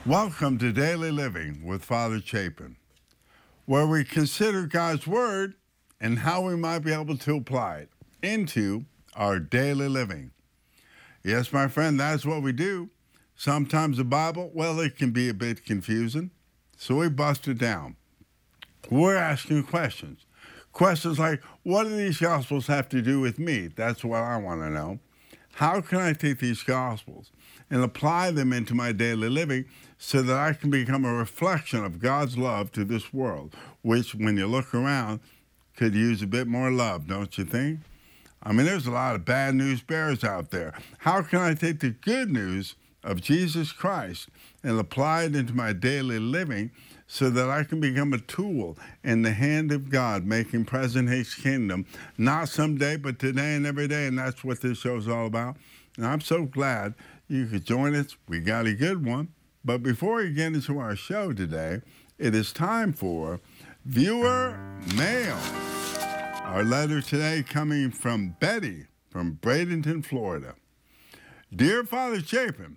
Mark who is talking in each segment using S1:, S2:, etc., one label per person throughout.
S1: Welcome to Daily Living with Father Chapin, where we consider God's Word and how we might be able to apply it into our daily living. Yes, my friend, that's what we do. Sometimes the Bible, well, it can be a bit confusing, so we bust it down. We're asking questions. Questions like, what do these Gospels have to do with me? That's what I want to know. How can I take these Gospels and apply them into my daily living so that I can become a reflection of God's love to this world, which, when you look around, could use a bit more love, don't you think? I mean, there's a lot of bad news bears out there. How can I take the good news of Jesus Christ and apply it into my daily living so that I can become a tool in the hand of God, making present His kingdom, not someday, but today and every day, and that's what this show is all about. And I'm so glad you could join us. We got a good one. But before we get into our show today, it is time for Viewer Mail. Our letter today coming from Betty from Bradenton, Florida. Dear Father Chapin,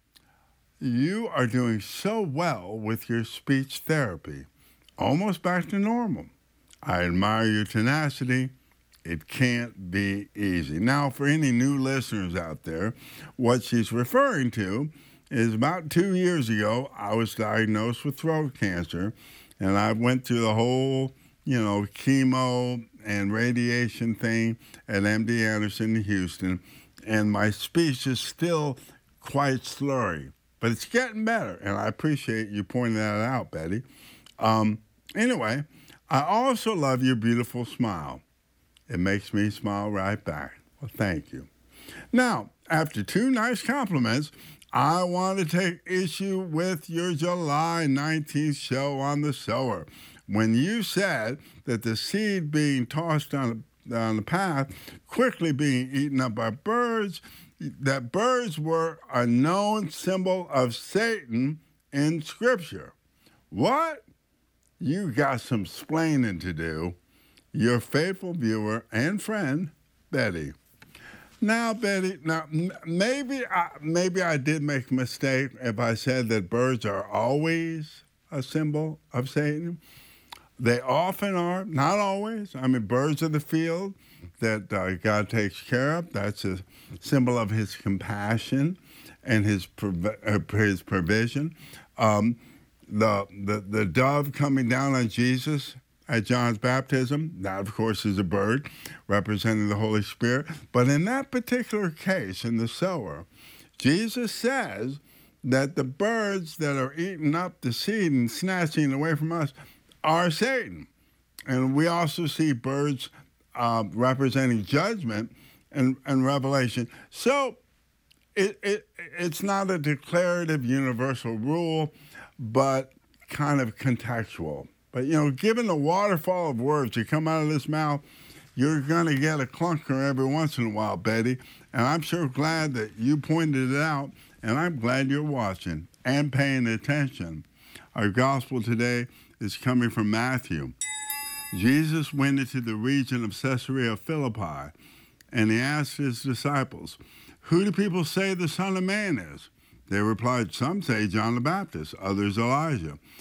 S1: you are doing so well with your speech therapy, almost back to normal. I admire your tenacity. It can't be easy. Now, for any new listeners out there, what she's referring to is about 2 years ago, I was diagnosed with throat cancer, and I went through the whole, chemo and radiation thing at MD Anderson in Houston, and my speech is still quite slurry. But it's getting better, and I appreciate you pointing that out, Betty. Anyway, I also love your beautiful smile. It makes me smile right back. Well, thank you. Now, after two nice compliments, I want to take issue with your July 19th show on the sower, when you said that the seed being tossed down the path, quickly being eaten up by birds, that birds were a known symbol of Satan in Scripture. What? You got some splaining to do. Your faithful viewer and friend, Betty. Now, Betty, maybe I did make a mistake if I said that birds are always a symbol of Satan. They often are, not always. I mean, birds of the field that God takes care of, that's a symbol of His compassion and His provision. The dove coming down on Jesus at John's baptism, that, of course, is a bird representing the Holy Spirit. But in that particular case, in the sower, Jesus says that the birds that are eating up the seed and snatching it away from us are Satan. And we also see birds representing judgment and Revelation. So it's not a declarative universal rule, but kind of contextual. But, given the waterfall of words that come out of this mouth, you're going to get a clunker every once in a while, Betty. And I'm so glad that you pointed it out, and I'm glad you're watching and paying attention. Our gospel today is coming from Matthew. Jesus went into the region of Caesarea Philippi, and He asked His disciples, "Who do people say the Son of Man is?" They replied, "Some say John the Baptist, others Elijah,